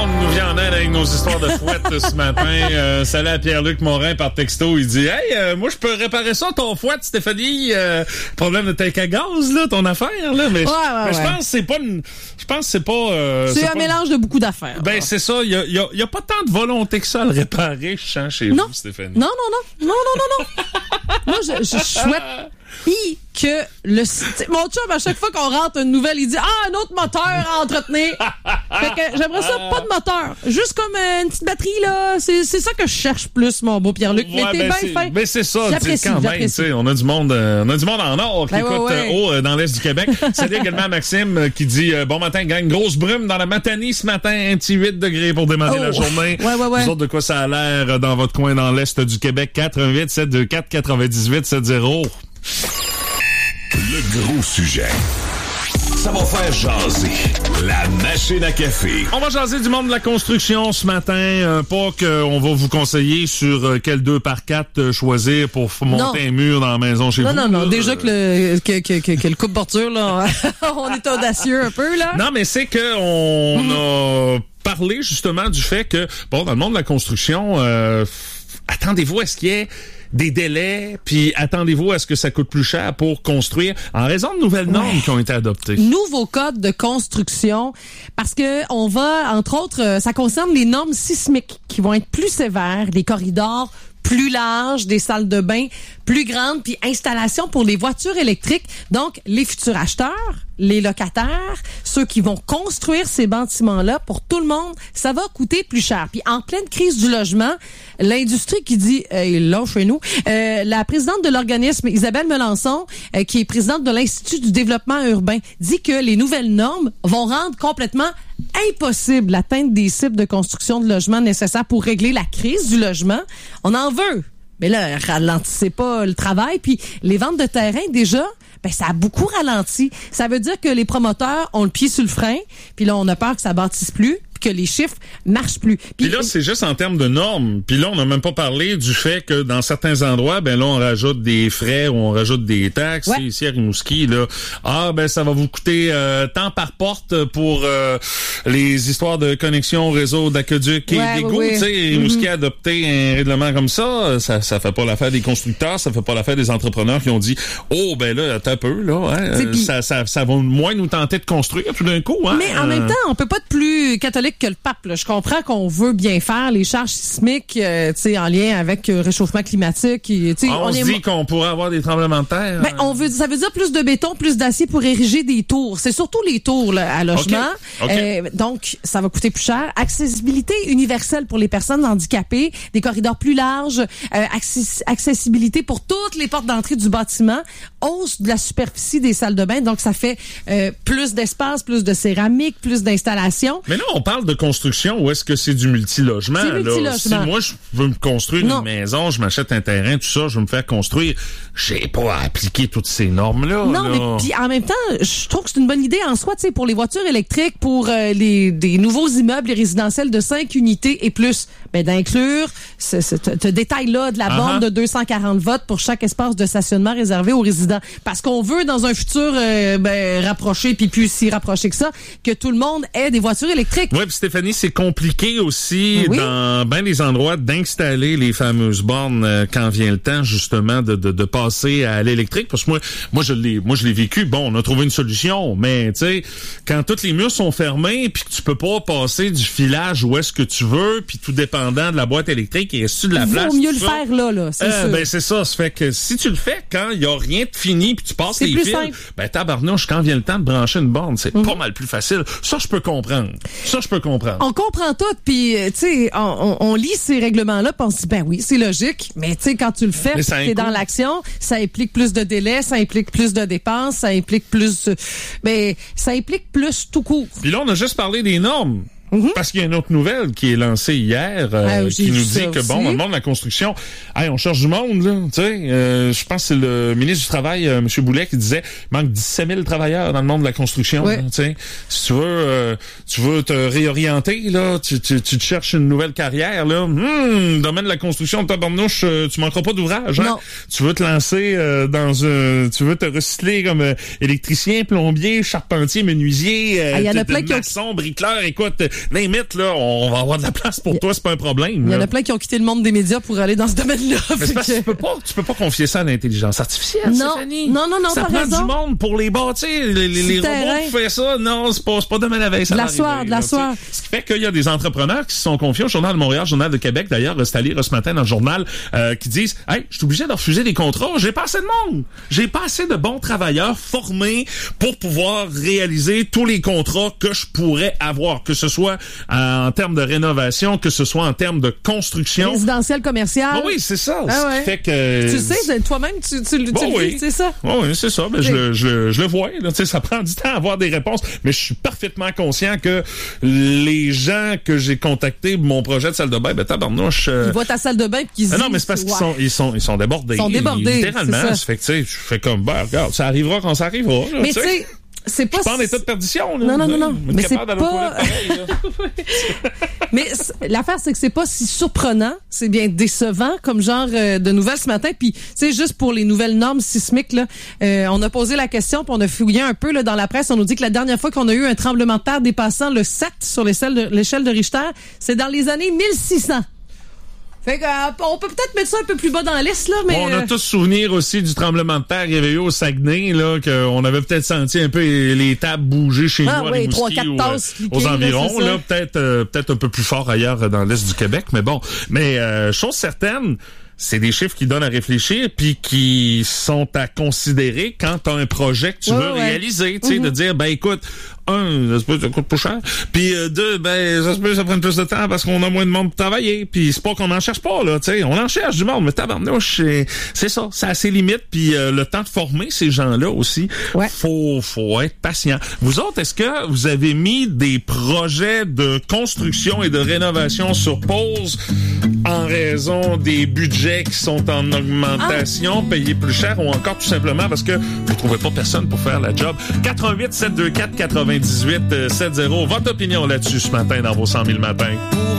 monde nous vient en aide avec nos histoires de fouettes ce matin. Salut à Pierre-Luc Morin par texto. Il dit, hey, moi, je peux réparer ça, ton fouette, Stéphanie. Problème de tank à gaz, là, ton affaire, là. Mais je pense que c'est pas c'est un mélange de beaucoup d'affaires. Ben, c'est ça. Il y a pas tant de volonté que ça à le réparer, je sens, chez vous, Stéphanie. Non. Moi, je souhaite que mon chum, à chaque fois qu'on rentre une nouvelle, il dit un autre moteur à entretenir. Fait que j'aimerais ça, pas de moteur. Juste comme une petite batterie, là. C'est ça que je cherche plus, mon beau Pierre-Luc. Mais t'es bien fin. Mais c'est ça, quand même, tu sais, on a du monde en or qui écoute dans l'Est du Québec. Salut également à Maxime qui dit bon matin, gang, grosse brume dans la Matanie ce matin, un petit 8 degrés pour démarrer la journée. Vous autres, de quoi ça a l'air dans votre coin dans l'Est du Québec? 88 724 98 70. Le gros sujet. Ça va faire jaser. La machine à café. On va jaser du monde de la construction ce matin. Pas qu'on va vous conseiller sur quel 2x4 choisir pour monter un mur dans la maison chez vous. Non. Déjà que le coupe-bordure, là, on est audacieux un peu, là. Non, mais c'est que on a parlé justement du fait que, dans le monde de la construction, attendez-vous à ce qu'il y ait des délais, puis attendez-vous à ce que ça coûte plus cher pour construire en raison de nouvelles normes qui ont été adoptées. Nouveau code de construction, parce que on va, entre autres, ça concerne les normes sismiques qui vont être plus sévères, des corridors plus larges, des salles de bain plus grandes, puis installation pour les voitures électriques. Donc, les futurs acheteurs, les locataires, ceux qui vont construire ces bâtiments-là, pour tout le monde, ça va coûter plus cher. Puis en pleine crise du logement, l'industrie qui dit là chez nous, la présidente de l'organisme, Isabelle Melançon, qui est présidente de l'Institut du développement urbain, dit que les nouvelles normes vont rendre complètement impossible l'atteinte des cibles de construction de logements nécessaires pour régler la crise du logement. On en veut. Mais là, ralentissez pas le travail. Puis les ventes de terrain, déjà, ça a beaucoup ralenti. Ça veut dire que les promoteurs ont le pied sur le frein. Puis là, on a peur que ça bâtisse plus, que les chiffres marchent plus. Puis là, c'est juste en termes de normes. Puis là, on n'a même pas parlé du fait que dans certains endroits, là, on rajoute des frais ou on rajoute des taxes. Ouais. Ici à Rimouski, là, ça va vous coûter tant par porte pour les histoires de connexion au réseau d'aqueduc et d'égout. Tu sais, Rimouski a adopté un règlement comme ça. Ça fait pas l'affaire des constructeurs, ça fait pas l'affaire des entrepreneurs qui ont dit là, t'as un peu, là, ça va moins nous tenter de construire tout d'un coup. Mais en même temps, on peut pas être plus catholique que le pape, là. Je comprends qu'on veut bien faire les charges sismiques, en lien avec le réchauffement climatique. On se dit qu'on pourrait avoir des tremblements de terre. Ça veut dire plus de béton, plus d'acier pour ériger des tours. C'est surtout les tours là, à logement. Okay. Donc, ça va coûter plus cher. Accessibilité universelle pour les personnes handicapées, des corridors plus larges, accessibilité pour toutes les portes d'entrée du bâtiment, hausse de la superficie des salles de bain. Donc, ça fait plus d'espace, plus de céramique, plus d'installation. Mais là, on parle de construction ou est-ce que c'est du multilogement? C'est multilogement. Si moi, je veux me construire une maison, je m'achète un terrain, tout ça, je veux me faire construire, j'ai pas à appliquer toutes ces normes-là. Non, mais puis en même temps, je trouve que c'est une bonne idée en soi, tu sais, pour les voitures électriques, pour des nouveaux immeubles résidentiels de 5 unités et plus, d'inclure ce détail-là de la borne de 240 volts pour chaque espace de stationnement réservé aux résidents. Parce qu'on veut, dans un futur rapproché, puis plus si rapproché que ça, que tout le monde ait des voitures électriques. Oui, puis Stéphanie, c'est compliqué aussi dans bien des endroits d'installer les fameuses bornes quand vient le temps justement de passer à l'électrique. Parce que moi je l'ai vécu. Bon, on a trouvé une solution, mais tu sais, quand tous les murs sont fermés, puis que tu peux pas passer du filage où est-ce que tu veux, puis tout dépendant de la boîte électrique, il reste-tu de la place? Il vaut mieux le faire là, c'est sûr. C'est ça. Ça fait que si tu le fais quand il y a rien de fini, puis tu passes les fils, tabarnouche, quand vient le temps de brancher une borne, c'est pas mal plus facile. Ça, je peux comprendre. On comprend tout, puis tu sais, on lit ces règlements-là, puis on se dit oui, c'est logique, mais tu sais, quand tu le fais, t'es dans l'action, ça implique plus de délais, ça implique plus de dépenses, ça implique plus, ça implique plus tout court. Puis là, on a juste parlé des normes. Parce qu'il y a une autre nouvelle qui est lancée hier qui nous dit que dans le monde de la construction, on cherche du monde, là, tu sais. Je pense que c'est le ministre du Travail, M. Boulet, qui disait il manque 17 000 travailleurs dans le monde de la construction. Tu sais, si tu veux te réorienter, là, tu te cherches une nouvelle carrière, là. Domaine de la construction, tabarnouche, tu manqueras pas d'ouvrage. Hein? Tu veux te lancer tu veux te recycler comme électricien, plombier, charpentier, menuisier, y en a plein maçon, bricoleur, écoute. name it, là, on va avoir de la place pour toi, c'est pas un problème. Il y en a plein qui ont quitté le monde des médias pour aller dans ce domaine-là. Mais c'est parce que tu peux pas confier ça à l'intelligence artificielle, Stéphanie. Non, ça prend raison. du monde pour les bâtir. Les robots qui font ça, non, c'est pas demain la veille, ça va arriver. De la soirée. Ce qui fait qu'il y a des entrepreneurs qui se sont confiés au Journal de Montréal, Journal de Québec, d'ailleurs, c'est à lire ce matin dans le journal, qui disent, hey, je suis obligé de refuser des contrats, j'ai pas assez de monde. J'ai pas assez de bons travailleurs formés pour pouvoir réaliser tous les contrats que je pourrais avoir, que ce soit en termes de rénovation, que ce soit en termes de construction. Résidentiel, commercial. Oui, c'est ça. Ah Ce ouais. qui fait que... Tu sais, toi-même, tu le dis, c'est ça? Oui, c'est ça. Ben, je le vois. Là, ça prend du temps à avoir des réponses, mais je suis parfaitement conscient que les gens que j'ai contactés pour mon projet de salle de bain, tabarnouche... Ils voient ta salle de bain et qu'ils disent... Non, mais c'est parce qu'ils sont débordés. Ils sont débordés, littéralement. c'est ça. Ça fait que, tu sais, je fais comme, regarde, ça arrivera quand ça arrivera. Là, mais tu sais... C'est pas... Je suis pas en état de perdition, là. Non. Mais c'est pas... Pareil, mais l'affaire, c'est que c'est pas si surprenant. C'est bien décevant comme genre de nouvelles ce matin. Puis, tu sais, juste pour les nouvelles normes sismiques, là, on a posé la question, puis on a fouillé un peu là, dans la presse. On nous dit que la dernière fois qu'on a eu un tremblement de terre dépassant le 7 sur l'échelle de Richter, c'est dans les années 1600. Fait on peut peut-être mettre ça un peu plus bas dans la liste, là, mais... On a tous souvenir aussi du tremblement de terre qu'il y avait eu au Saguenay, là, qu'on avait peut-être senti un peu les tables bouger chez nous à Rimouski ou aux environs, là, peut-être un peu plus fort ailleurs dans l'est du Québec, mais bon. Mais chose certaine, c'est des chiffres qui donnent à réfléchir puis qui sont à considérer quand tu as un projet que tu veux réaliser, tu sais, de dire, écoute, ça se peut, ça coûte plus cher. Puis deux, ça se peut, ça prend plus de temps parce qu'on a moins de monde pour travailler. Puis c'est pas qu'on en cherche pas, là, tu sais. On en cherche du monde, mais tabarnouche, c'est ça. C'est à ses limites. Puis le temps de former ces gens-là aussi, faut être patient. Vous autres, est-ce que vous avez mis des projets de construction et de rénovation sur pause en raison des budgets qui sont en augmentation, payés plus cher, ou encore tout simplement parce que vous trouvez pas personne pour faire la job? 88 724 98 70. Votre opinion là-dessus ce matin dans vos 100 000 matins.